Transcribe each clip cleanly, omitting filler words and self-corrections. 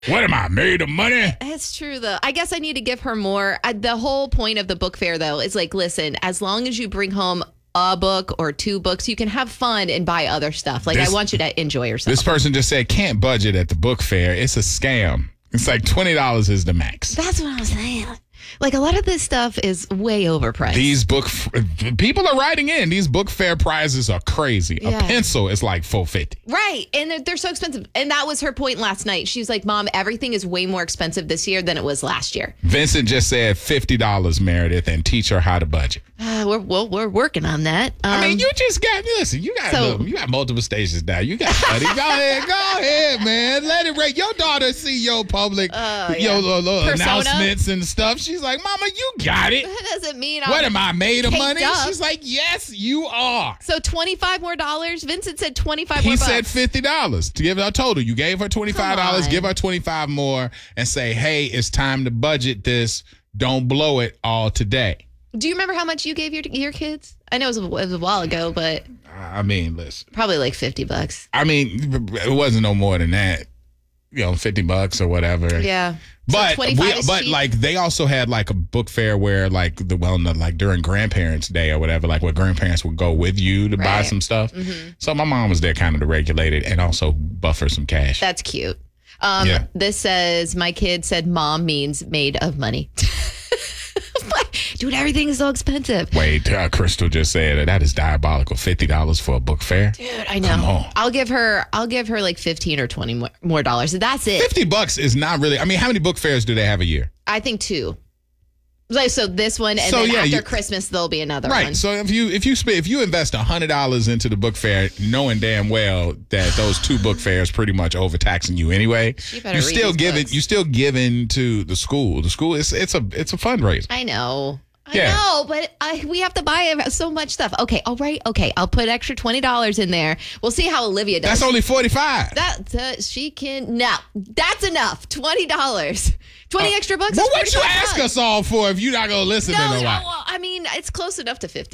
What am I, made of money? It's true, though. I guess I need to give her more. The whole point of the book fair, though, is like, listen, as long as you bring home a book or two books, you can have fun and buy other stuff. Like, I want you to enjoy yourself. This person just said, can't budget at the book fair. It's a scam. It's like $20 is the max. That's what I'm saying. Like, a lot of this stuff is way overpriced. These people are writing in. These book fair prizes are crazy. Yeah. A pencil is like $4.50. Right. And they're so expensive. And that was her point last night. She was like, Mom, everything is way more expensive this year than it was last year. Vincent just said $50, Meredith, and teach her how to budget. We're working on that. I mean, you just got, listen, you got multiple stations now. You got money. Go ahead, man. Let it rate. Your daughter see your public, your announcements and stuff. She's like, Mama, you got it. That doesn't mean what am I, made of money? She's like, yes, you are. So $25 more. Vincent said $25 more. He said $50 to give her a total. You gave her $25. Give her $25 more and say, hey, it's time to budget this. Don't blow it all today. Do you remember how much you gave your kids? I know it was a while ago, but I mean, listen, probably like $50. I mean, it wasn't no more than that. You know, $50 or whatever. Yeah. But so like they also had like a book fair where like like during Grandparents' Day or whatever, like where grandparents would go with you to buy some stuff. Mm-hmm. So my mom was there kind of to regulate it and also buffer some cash. That's cute. This says my kid said mom means made of money. Dude, everything is so expensive. Wait, Crystal just said that is diabolical. $50 for a book fair. Dude, I know. Come on. I'll give her like $15 or $20 more dollars. That's it. $50 is not really. I mean, how many book fairs do they have a year? I think 2. So this one, and then after Christmas there'll be another one. Right. So if you invest $100 into the book fair, knowing damn well that those 2 book fairs pretty much overtaxing you anyway, you're still giving to the school. The school it's a fundraiser. I know. I know, but we have to buy so much stuff. Okay, all right. Okay, I'll put extra $20 in there. We'll see how Olivia does. That's only $45. She can. No, that's enough. $20. 20 extra bucks. But what you ask us all for if you're not gonna listen to nobody? Well, I mean, it's close enough to 50.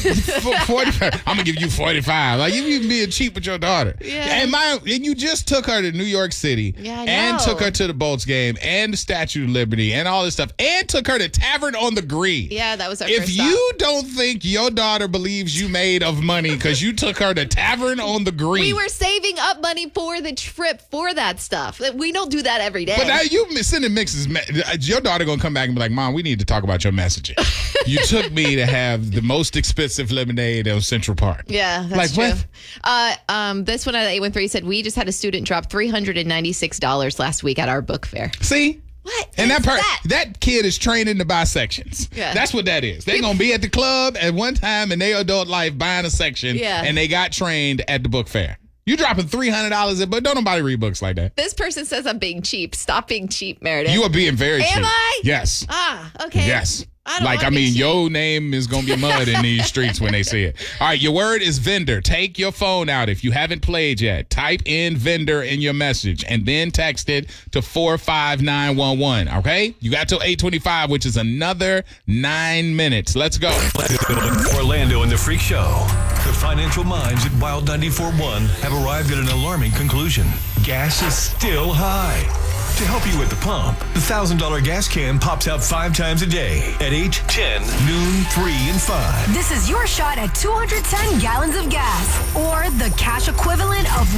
45. I'm gonna give you 45. Like you being cheap with your daughter. Yeah. And you just took her to New York City. Yeah, I know. And took her to the Bolts game and the Statue of Liberty and all this stuff and took her to Tavern on the Green. Yeah, that was our first If stop. you don't think your daughter believes you made of money because you took her to Tavern on the Green. We were saving up money for the trip for that stuff. We don't do that every day. But now you sending mixes. Your daughter going to come back and be like, Mom, we need to talk about your messaging. You took me to have the most expensive lemonade on Central Park. Yeah, that's true. What? This one at 813 said, we just had a student drop $396 last week at our book fair. See? What? And that kid is training to buy sections. Yeah. That's what that is. They're going to be at the club at one time in their adult life buying a section, and they got trained at the book fair. You dropping $300, but don't nobody read books like that. This person says I'm being cheap. Stop being cheap, Meredith. You are being very cheap. Am I? Yes. Okay. Yes. I mean, your name is going to be mud in these streets when they see it. All right, your word is vendor. Take your phone out if you haven't played yet. Type in vendor in your message and then text it to 45911, okay? You got till 8:25, which is another 9 minutes. Let's go. Orlando and the Freak Show. The financial minds at Wild 94.1 have arrived at an alarming conclusion. Gas is still high. To help you at the pump, the $1,000 gas can pops out 5 times a day at 8, 10, noon, 3, and 5. This is your shot at 210 gallons of gas, or the cash equivalent of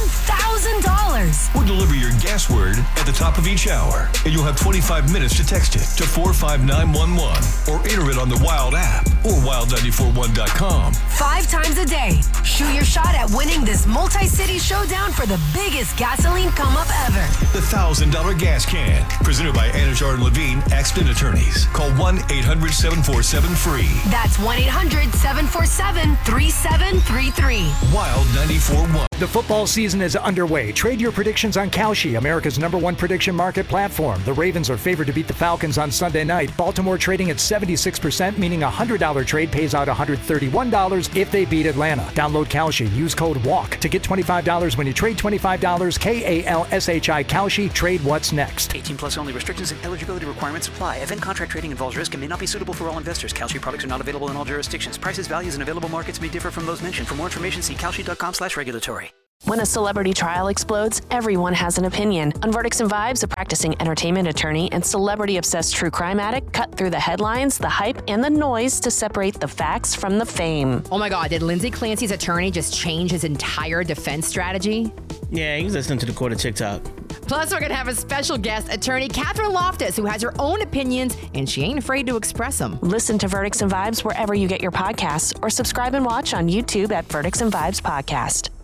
$1,000. Or deliver your gas word at the top of each hour, and you'll have 25 minutes to text it to 45911 or enter it on the Wild app or wild941.com. 5 times a day. Shoot your shot at winning this multi-city showdown for the biggest gasoline come-up ever. The $1,000 gas can, presented by Anajar and Levine, Accident Attorneys. Call 1-800-747-FREE. That's 1-800-747-3733. Wild 94.1. The football season is underway. Trade your predictions on Kalshi, America's #1 prediction market platform. The Ravens are favored to beat the Falcons on Sunday night. Baltimore trading at 76%, meaning a $100 trade pays out $131 if they beat Atlanta. Download Kalshi. Use code WALK to get $25 when you trade $25. KALSHI Kalshi. Trade what's next. 18 plus only. Restrictions and eligibility requirements apply. Event contract trading involves risk and may not be suitable for all investors. Kalshi products are not available in all jurisdictions. Prices, values, and available markets may differ from those mentioned. For more information, see kalshi.com/regulatory. When a celebrity trial explodes, everyone has an opinion. On Verdicts and Vibes, a practicing entertainment attorney and celebrity-obsessed true crime addict cut through the headlines, the hype, and the noise to separate the facts from the fame. Oh my God, did Lindsay Clancy's attorney just change his entire defense strategy? Yeah, he was listening to the court of TikTok. Plus, we're going to have a special guest, attorney Catherine Loftus, who has her own opinions, and she ain't afraid to express them. Listen to Verdicts and Vibes wherever you get your podcasts, or subscribe and watch on YouTube at Verdicts and Vibes Podcast.